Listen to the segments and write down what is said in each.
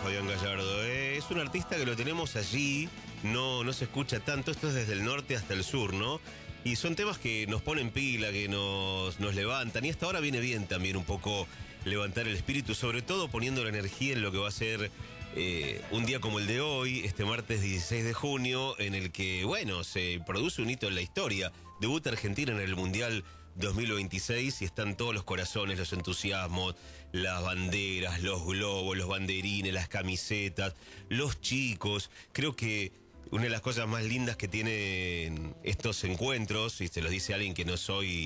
Fabián Gallardo. Es un artista que lo tenemos allí, no se escucha tanto, esto es desde el norte hasta el sur, ¿no? Y son temas que nos ponen pila, que nos levantan. Y hasta ahora viene bien también un poco levantar el espíritu, sobre todo poniendo la energía en lo que va a ser un día como el de hoy, este martes 16 de junio, en el que, bueno, se produce un hito en la historia. Debuta Argentina en el Mundial 2026 y están todos los corazones, los entusiasmos, las banderas, los globos, los banderines, las camisetas, los chicos. Creo que una de las cosas más lindas que tienen estos encuentros, y se los dice alguien que no soy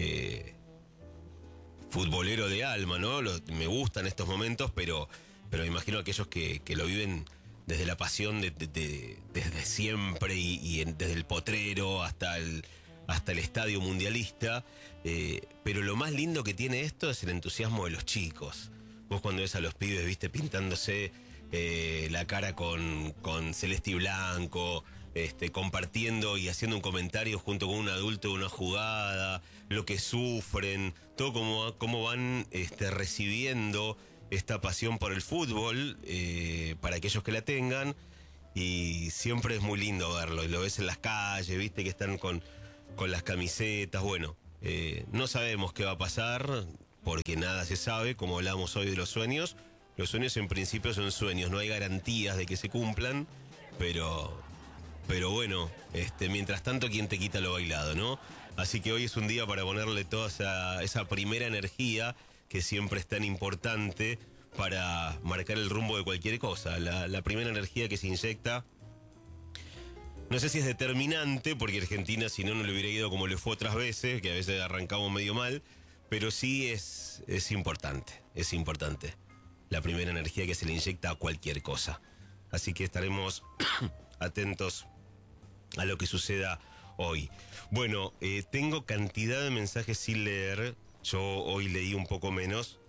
futbolero de alma, ¿no? Me gustan estos momentos, pero me imagino aquellos que lo viven desde la pasión desde siempre y desde el potrero hasta el estadio mundialista, pero lo más lindo que tiene esto es el entusiasmo de los chicos. Vos cuando ves a los pibes, viste, pintándose la cara con celeste y blanco, compartiendo y haciendo un comentario junto con un adulto de una jugada, lo que sufren, todo cómo van recibiendo esta pasión por el fútbol, para aquellos que la tengan, y siempre es muy lindo verlo, y lo ves en las calles, viste, que están con las camisetas. Bueno, no sabemos qué va a pasar, porque nada se sabe, como hablamos hoy de los sueños. Los sueños en principio son sueños, no hay garantías de que se cumplan, pero bueno, mientras tanto, ¿quién te quita lo bailado, no? Así que hoy es un día para ponerle toda esa primera energía que siempre es tan importante para marcar el rumbo de cualquier cosa. La primera energía que se inyecta, no sé si es determinante, porque Argentina si no le hubiera ido como le fue otras veces, que a veces arrancamos medio mal, pero sí es importante la primera energía que se le inyecta a cualquier cosa. Así que estaremos atentos a lo que suceda hoy. Bueno, tengo cantidad de mensajes sin leer. Yo hoy leí un poco menos.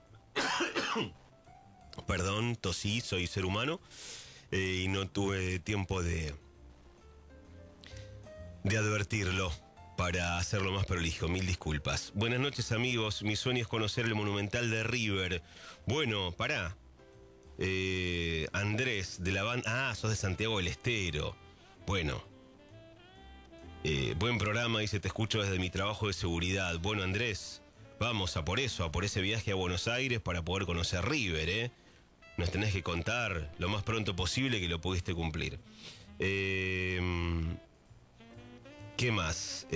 Perdón, tosí, soy ser humano, y no tuve tiempo de advertirlo para hacerlo más prolijo. Mil disculpas. Buenas noches, amigos. Mi sueño es conocer el Monumental de River. Bueno, pará. Andrés, de la banda... sos de Santiago del Estero. Bueno. Buen programa, dice, te escucho desde mi trabajo de seguridad. Bueno, Andrés, vamos a por ese viaje a Buenos Aires para poder conocer River, ¿eh? Nos tenés que contar lo más pronto posible que lo pudiste cumplir. ¿Qué más?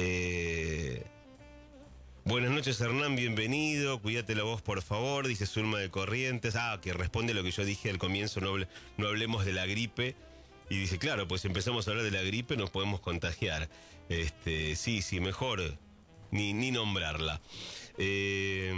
Buenas noches, Hernán, bienvenido. Cuídate la voz, por favor, dice Zulma de Corrientes. Que responde a lo que yo dije al comienzo, no hablemos de la gripe. Y dice, claro, pues empezamos a hablar de la gripe, nos podemos contagiar. Sí, mejor ni nombrarla. ¿Qué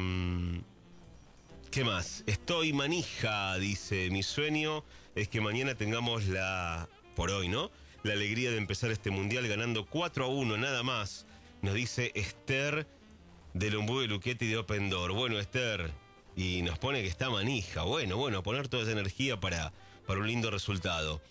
más? Estoy manija, dice, mi sueño es que mañana tengamos por hoy, ¿no? La alegría de empezar este mundial ganando 4-1, nada más. Nos dice Esther del Ombú de Luchetti de Open Door. Bueno, Esther, y nos pone que está manija. Bueno, poner toda esa energía para un lindo resultado.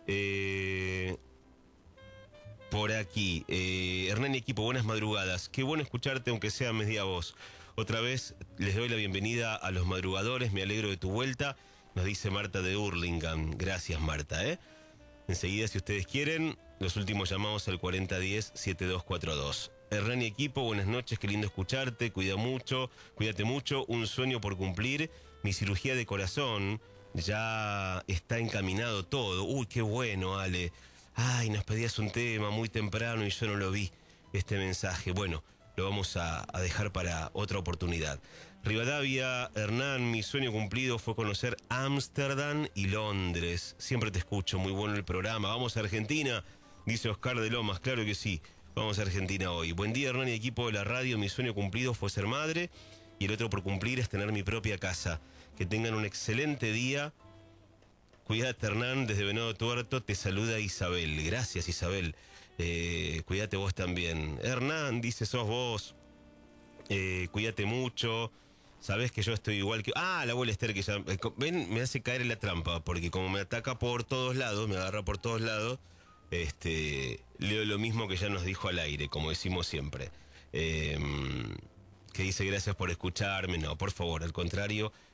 Por aquí, Hernán y equipo, buenas madrugadas. Qué bueno escucharte, aunque sea media voz. Otra vez les doy la bienvenida a los madrugadores. Me alegro de tu vuelta, nos dice Marta de Hurlingham. Gracias, Marta, Enseguida, si ustedes quieren, los últimos llamados al 4010-7242. Hernán y equipo, buenas noches, qué lindo escucharte, cuídate mucho, un sueño por cumplir, mi cirugía de corazón, ya está encaminado todo. Uy, qué bueno, Ale. Nos pedías un tema muy temprano y yo no lo vi, este mensaje. Bueno, lo vamos a dejar para otra oportunidad. Rivadavia, Hernán, mi sueño cumplido fue conocer Ámsterdam y Londres. Siempre te escucho, muy bueno el programa. Vamos a Argentina, dice Oscar de Lomas. Claro que sí, vamos a Argentina hoy. Buen día, Hernán y equipo de la radio. Mi sueño cumplido fue ser madre y el otro por cumplir es tener mi propia casa. Que tengan un excelente día. Cuídate, Hernán, desde Venado Tuerto te saluda Isabel. Gracias, Isabel. Cuídate vos también. Hernán, dice, sos vos. Cuídate mucho. Sabés que yo estoy igual que... la abuela Esther, que ya... ven, me hace caer en la trampa, porque como me ataca por todos lados, me agarra por todos lados, leo lo mismo que ya nos dijo al aire, como decimos siempre. Que dice, gracias por escucharme. No, por favor, al contrario,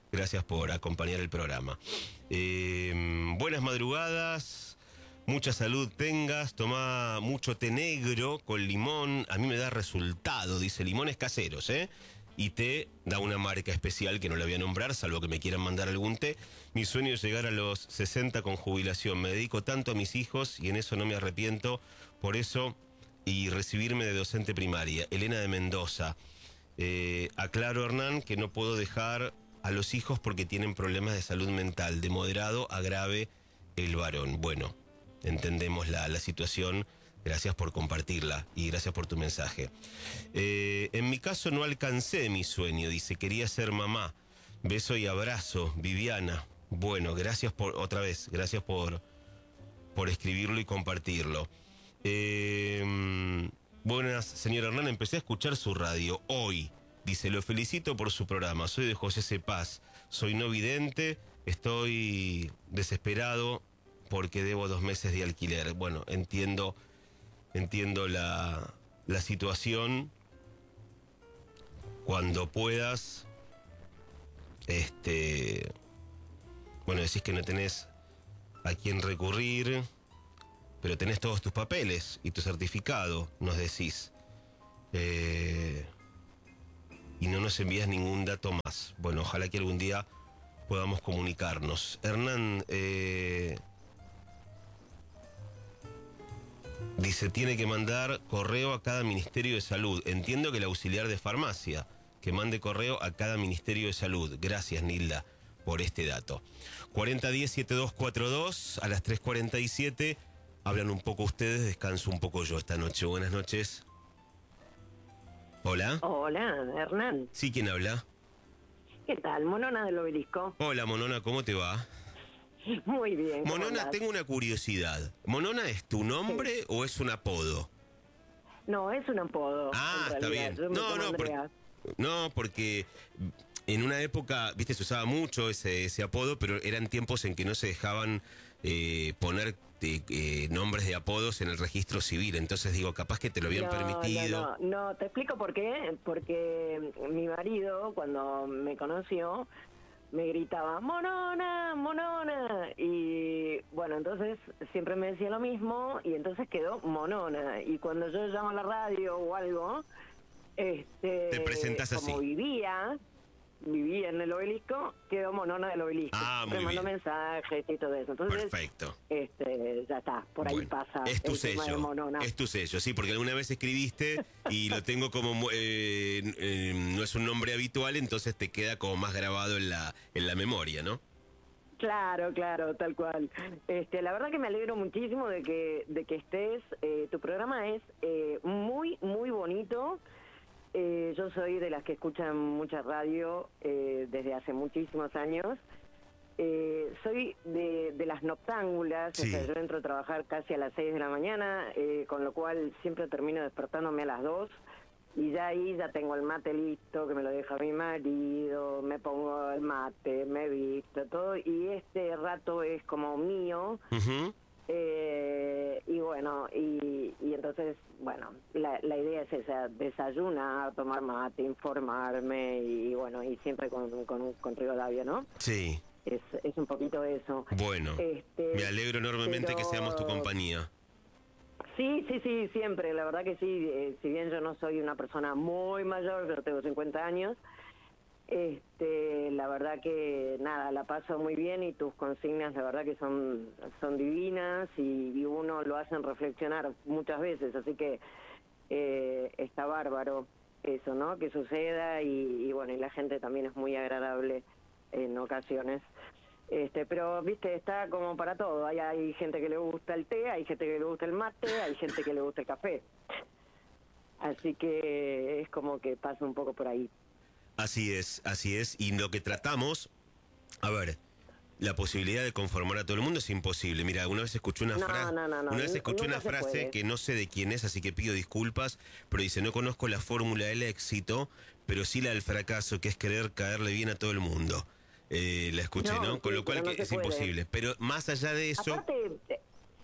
Gracias por acompañar el programa. Buenas madrugadas, mucha salud tengas, toma mucho té negro con limón, a mí me da resultado, dice, limones caseros, y té da una marca especial que no la voy a nombrar, salvo que me quieran mandar algún té. Mi sueño es llegar a los 60 con jubilación, me dedico tanto a mis hijos y en eso no me arrepiento, por eso, y recibirme de docente primaria. Elena de Mendoza. Aclaro, Hernán, que no puedo dejar a los hijos porque tienen problemas de salud mental, de moderado a grave el varón. Bueno, entendemos la situación, gracias por compartirla y gracias por tu mensaje. En mi caso no alcancé mi sueño, dice, quería ser mamá. Beso y abrazo, Viviana. Bueno, gracias gracias por escribirlo y compartirlo. Buenas, señor Hernán, empecé a escuchar su radio hoy. Dice, lo felicito por su programa, soy de José Cepaz, soy no vidente, estoy desesperado porque debo 2 meses de alquiler. Bueno, entiendo la situación. Cuando puedas, bueno, decís que no tenés a quién recurrir, pero tenés todos tus papeles y tu certificado, nos decís. Y no nos envías ningún dato más. Bueno, ojalá que algún día podamos comunicarnos. Hernán, dice, tiene que mandar correo a cada Ministerio de Salud. Entiendo que el auxiliar de farmacia, que mande correo a cada Ministerio de Salud. Gracias, Nilda, por este dato. 4010-7242, a las 3:47. Hablan un poco ustedes, descanso un poco yo esta noche. Buenas noches. Hola. Hola, Hernán. Sí, ¿quién habla? ¿Qué tal? Monona del Obelisco. Hola, Monona, ¿cómo te va? Muy bien. Monona, tengo una curiosidad. ¿Monona es tu nombre o es un apodo? No, es un apodo. Ah, está bien. No, porque en una época, viste, se usaba mucho ese apodo, pero eran tiempos en que no se dejaban poner nombres de apodos en el registro civil. Entonces digo, capaz que te lo habían permitido. No, te explico por qué. Porque mi marido, cuando me conoció, me gritaba, Monona, Monona. Y bueno, entonces siempre me decía lo mismo y entonces quedó Monona. Y cuando yo llamo a la radio o algo, te presentas así. Como vivía en el Obelisco, quedó Monona del Obelisco. Muy me mandó mensajes y todo eso. Entonces, perfecto. Ya está, por ahí pasa. Es tu sello, es tu sello, sí, porque alguna vez escribiste y lo tengo como, no es un nombre habitual, entonces te queda como más grabado en la memoria, ¿no? Claro, tal cual. La verdad que me alegro muchísimo de que estés. Tu programa es muy, muy bonito. Yo soy de las que escuchan mucha radio desde hace muchísimos años. Soy de las noctámbulas, sí. O sea, yo entro a trabajar casi a las 6 de la mañana, con lo cual siempre termino despertándome a las 2 y ya ahí ya tengo el mate listo, que me lo deja mi marido, me pongo el mate, me visto, todo, y este rato es como mío. Uh-huh. Y bueno, y entonces, bueno, la idea es esa, desayunar, tomar mate, informarme y bueno, y siempre con Rivadavia, ¿no? Sí. Es un poquito eso. Bueno, me alegro enormemente que seamos tu compañía. Sí, siempre, la verdad que sí, si bien yo no soy una persona muy mayor, yo tengo 50 años, la verdad que nada, la paso muy bien y tus consignas la verdad que son divinas y uno lo hacen reflexionar muchas veces, así que está bárbaro eso, ¿no? Que suceda y bueno, y la gente también es muy agradable en ocasiones. Pero viste, está como para todo, hay gente que le gusta el té, hay gente que le gusta el mate, hay gente que le gusta el café, así que es como que pasa un poco por ahí. Así es, y lo que tratamos, a ver, la posibilidad de conformar a todo el mundo es imposible. Mira, una vez escuché una frase que no sé de quién es, así que pido disculpas, pero dice, no conozco la fórmula del éxito, pero sí la del fracaso, que es querer caerle bien a todo el mundo. La escuché, ¿no? Con lo cual que es imposible. Pero más allá de eso... Aparte,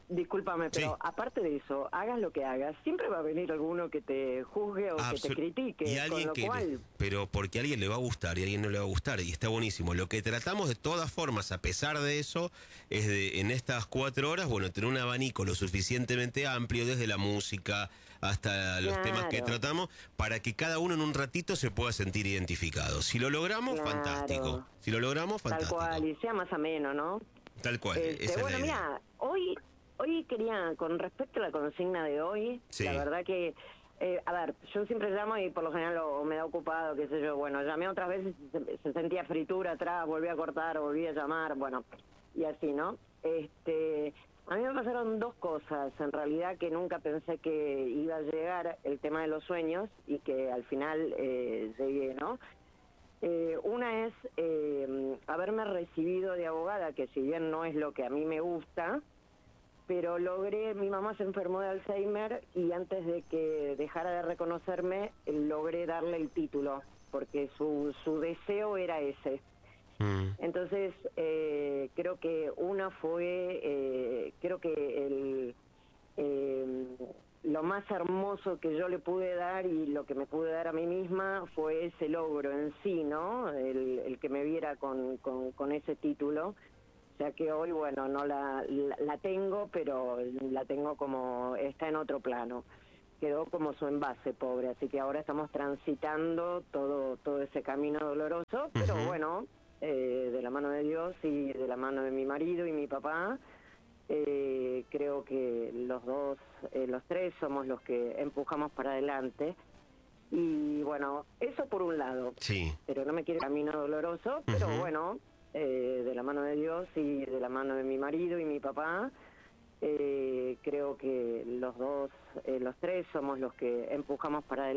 discúlpame, pero Sí. aparte de eso, hagas lo que hagas, siempre va a venir alguno que te juzgue o que te critique, Y con alguien lo cual... pero porque a alguien le va a gustar y a alguien no le va a gustar, y está buenísimo. Lo que tratamos de todas formas, a pesar de eso, es de en estas 4 horas, bueno, tener un abanico lo suficientemente amplio, desde la música hasta los temas que Claro. tratamos, para que cada uno en un ratito se pueda sentir identificado. Si lo logramos, Claro. fantástico. Si lo logramos, Tal fantástico. cual, y sea más ameno, ¿no? Tal cual, esa es Bueno, la idea. mira, hoy quería, con respecto a la consigna de hoy, Sí. la verdad que, a ver, yo siempre llamo y por lo general o me da ocupado, qué sé yo, bueno, llamé otras veces, se sentía fritura atrás, volví a cortar, volví a llamar, bueno, y así, ¿no? A mí me pasaron 2 cosas, en realidad, que nunca pensé que iba a llegar, el tema de los sueños, y que al final llegué, ¿no? Una es haberme recibido de abogada, que si bien no es lo que a mí me gusta, pero logré, mi mamá se enfermó de Alzheimer y antes de que dejara de reconocerme, logré darle el título, porque su deseo era ese. Mm. Entonces, creo que una fue, creo que lo más hermoso que yo le pude dar y lo que me pude dar a mí misma fue ese logro en sí, ¿no? El que me viera con ese título. O sea que hoy, bueno, no la tengo, pero la tengo como, está en otro plano. Quedó como su envase, pobre, así que ahora estamos transitando todo ese camino doloroso, pero Ujú. bueno, de la mano de Dios y de la mano de mi marido y mi papá, creo que los 3 somos los que empujamos para adelante. Y bueno, eso por un lado, Sí. pero no me quiero camino doloroso, pero Ujú. bueno, de la mano de Dios y de la mano de mi marido y mi papá, creo que los 3 somos los que empujamos para adelante.